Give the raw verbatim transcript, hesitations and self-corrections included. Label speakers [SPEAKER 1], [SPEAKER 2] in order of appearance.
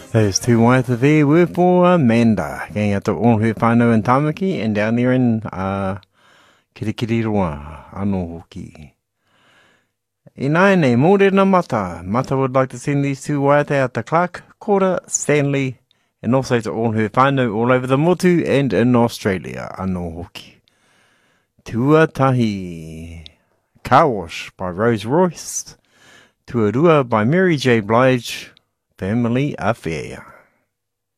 [SPEAKER 1] Those two waiata there were for Amanda, going out to all her whānau in Tamaki and down there in uh, Kirikiriroa, anō hoki. I nai nei, mōrena mata. Mata would like to send these two waiata out to Clark, Cora, Stanley, and also to all her whānau all over the motu and in Australia, anō hoki. Tuatahi. Car Wash by Rose Royce. Tuarua by Mary J. Blige. Family Affair.